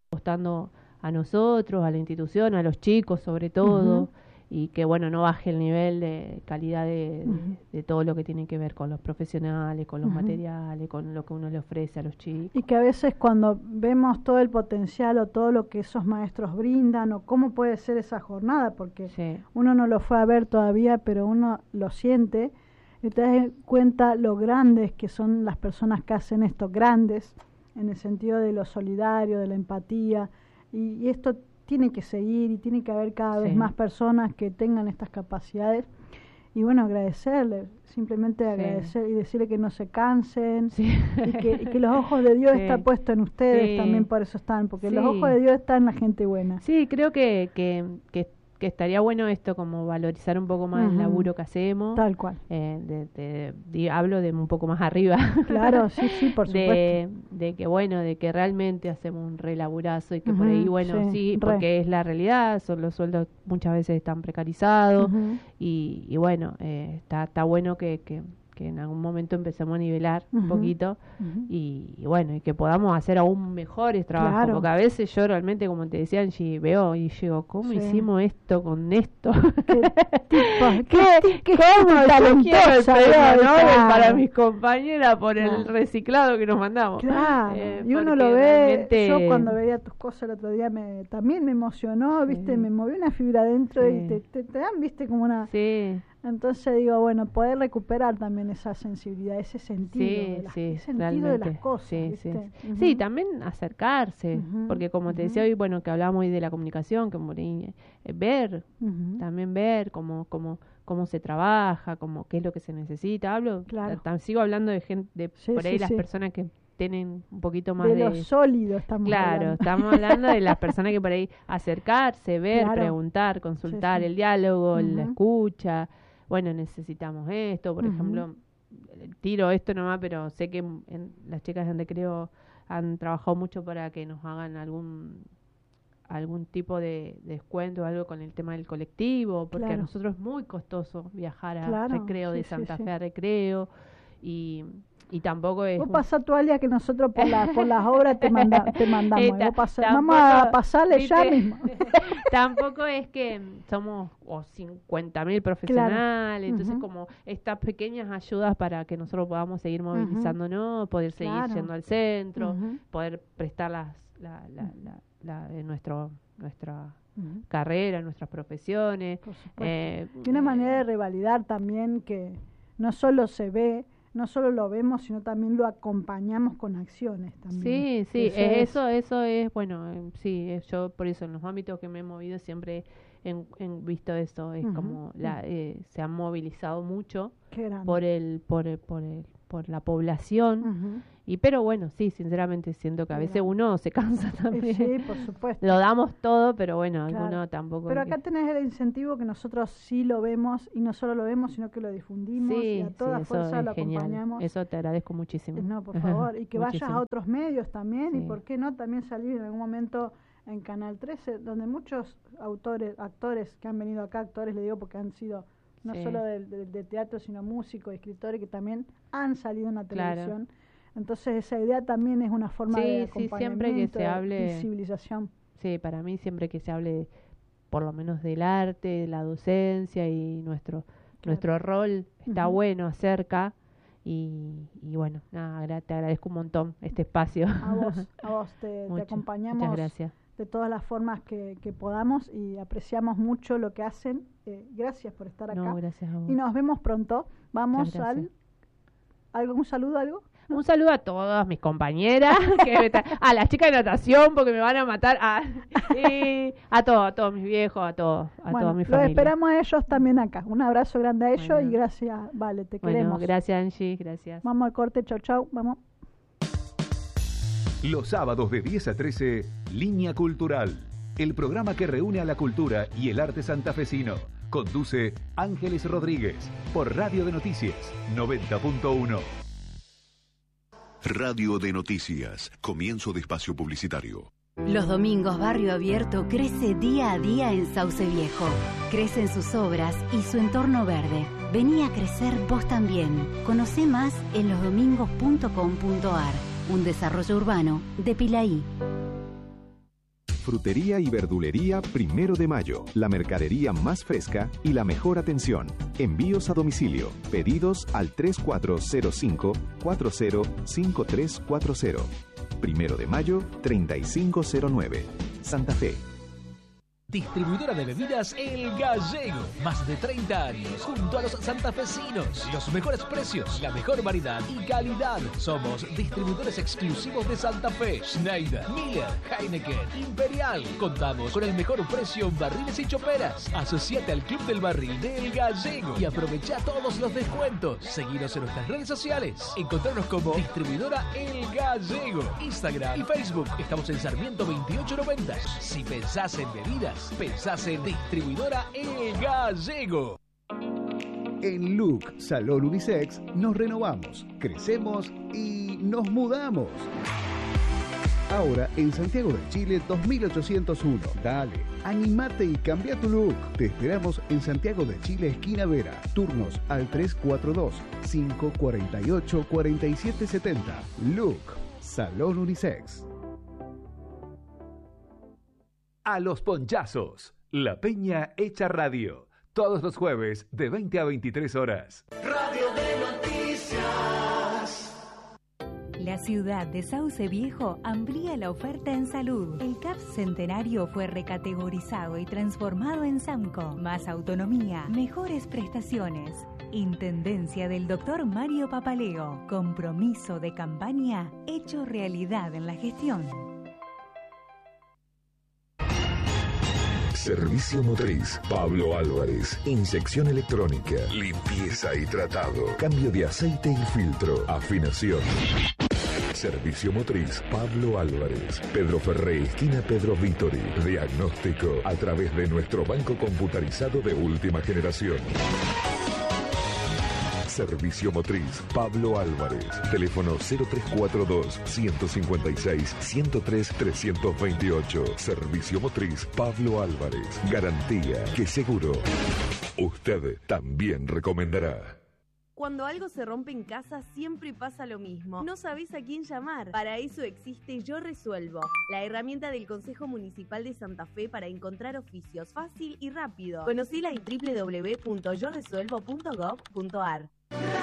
apostando a nosotros, a la institución, a los chicos sobre todo, y que bueno, no baje el nivel de calidad de todo lo que tiene que ver con los profesionales, con los materiales, con lo que uno le ofrece a los chicos. Y que a veces cuando vemos todo el potencial o todo lo que esos maestros brindan o cómo puede ser esa jornada, porque uno no lo fue a ver todavía, pero uno lo siente, y te das cuenta lo grandes que son las personas que hacen esto, grandes en el sentido de lo solidario, de la empatía, y esto tiene que seguir y tiene que haber cada vez más personas que tengan estas capacidades. Y bueno, agradecerle, simplemente agradecer y decirle que no se cansen y que los ojos de Dios están puestos en ustedes también, por eso están, porque los ojos de Dios están en la gente buena. Sí, creo que estaría bueno esto, como valorizar un poco más el laburo que hacemos. Tal cual. Hablo de un poco más arriba. Claro, sí, por supuesto. De que bueno, de que realmente hacemos un relaburazo y que por ahí, bueno, porque es la realidad, los sueldos muchas veces están precarizados y bueno, está bueno que en algún momento empecemos a nivelar un poquito y bueno, y que podamos hacer aún mejores trabajos, porque a veces yo realmente, como te decía Angie, veo y digo, ¿cómo hicimos esto con esto? ¿Qué talentosa, para mis compañeras por el reciclado que nos mandamos. Claro, y uno lo ve, yo cuando veía tus cosas el otro día también me emocionó, viste, me movió una fibra adentro y te dan, viste, como una... Entonces digo, bueno, poder recuperar también esa sensibilidad, ese sentido, de las cosas. Sí, también acercarse, porque como te decía hoy, bueno, que hablamos hoy de la comunicación, que ver, también ver cómo se trabaja, qué es lo que se necesita. Sigo hablando de gente, por ahí las personas que tienen un poquito más de lo sólido estamos hablando. Estamos hablando de las personas que por ahí acercarse, ver, preguntar, consultar, el diálogo, la escucha. Bueno, necesitamos esto, por ejemplo, tiro esto nomás, pero sé que las chicas en recreo han trabajado mucho para que nos hagan algún tipo de descuento o algo con el tema del colectivo, porque a nosotros es muy costoso viajar a Recreo, de Santa Fe a Recreo, y tampoco es... Vos pasá tu alias que nosotros por las obras te mandamos. Vamos a pasarle ya mismo. Tampoco es que somos 50.000 profesionales, entonces como estas pequeñas ayudas para que nosotros podamos seguir movilizándonos, poder seguir yendo al centro, poder prestar nuestra carrera, nuestras profesiones. Y una manera de revalidar también que no solo se ve, no solo lo vemos, sino también lo acompañamos con acciones también. Sí, eso es, bueno, yo por eso en los ámbitos que me he movido siempre he visto eso, es como se han movilizado mucho por la población, pero bueno, sinceramente siento que a veces uno se cansa también. Sí, por supuesto. Lo damos todo, pero bueno, alguno tampoco. Pero acá tenés el incentivo que nosotros sí lo vemos, y no solo lo vemos, sino que lo difundimos, y a toda fuerza lo acompañamos. Eso te agradezco muchísimo. No, por favor, y que vayas a otros medios también, y por qué no también salir en algún momento en Canal 13, donde muchos actores que han venido acá, le digo porque han sido no solo de teatro, sino músicos, escritores que también han salido en la televisión. Entonces esa idea también es una forma de acompañamiento, siempre que se hable, de visibilización. Sí, para mí siempre que se hable por lo menos del arte, de la docencia y nuestro rol está bueno, acerca. Y bueno, nada, te agradezco un montón este espacio. A vos te acompañamos. Muchas gracias. De todas las formas que podamos, y apreciamos mucho lo que hacen. Gracias por estar acá. Gracias a vos. Y nos vemos pronto. Vamos ¿un saludo? Un saludo a todas mis compañeras, a las chicas de natación, porque me van a matar, y a todos mis viejos, a toda mi familia. Los esperamos a ellos también acá. Un abrazo grande a ellos, y gracias, Vale, te queremos. Gracias Angie, gracias. Vamos al corte, chau, vamos. Los sábados de 10 a 13, Línea Cultural, el programa que reúne a la cultura y el arte santafesino. Conduce Ángeles Rodríguez por Radio de Noticias 90.1. Radio de Noticias, comienzo de espacio publicitario. Los domingos Barrio Abierto crece día a día en Sauce Viejo. Crecen sus obras y su entorno verde. Vení a crecer vos también. Conocé más en losdomingos.com.ar. Un desarrollo urbano de Pilaí. Frutería y verdulería Primero de Mayo. La mercadería más fresca y la mejor atención. Envíos a domicilio. Pedidos al 3405-405340. Primero de Mayo, 3509. Santa Fe. Distribuidora de bebidas El Gallego. Más de 30 años junto a los santafesinos. Los mejores precios, la mejor variedad y calidad. Somos distribuidores exclusivos de Santa Fe. Schneider, Miller, Heineken, Imperial. Contamos con el mejor precio en barriles y choperas. Asociate al Club del Barril de El Gallego y aprovecha todos los descuentos. Seguinos en nuestras redes sociales. Encontrarnos como Distribuidora El Gallego. Instagram y Facebook. Estamos en Sarmiento 2890. Si pensás en bebidas, pensás en Distribuidora El Gallego. En Look Salón Unisex nos renovamos, crecemos y nos mudamos. Ahora en Santiago de Chile 2801. Dale, animate y cambia tu look. Te esperamos en Santiago de Chile, esquina Vera. Turnos al 342-548-4770. Look Salón Unisex. A los ponchazos. La Peña hecha radio. Todos los jueves de 20 a 23 horas. Radio de Noticias. La ciudad de Sauce Viejo amplía la oferta en salud. El CAPS Centenario fue recategorizado y transformado en SAMCO. Más autonomía, mejores prestaciones. Intendencia del Dr. Mario Papaleo. Compromiso de campaña hecho realidad en la gestión. Servicio motriz Pablo Álvarez. Inyección electrónica, limpieza y tratado, cambio de aceite y filtro, afinación. Servicio motriz Pablo Álvarez. Pedro Ferré, esquina Pedro Vítori. Diagnóstico a través de nuestro banco computarizado de última generación. Servicio motriz Pablo Álvarez. Teléfono 0342-156-103-328. Servicio motriz Pablo Álvarez. Garantía que seguro usted también recomendará. Cuando algo se rompe en casa, siempre pasa lo mismo. No sabés a quién llamar. Para eso existe Yo Resuelvo, la herramienta del Consejo Municipal de Santa Fe para encontrar oficios fácil y rápido. Conocila en www.yoresuelvo.gov.ar.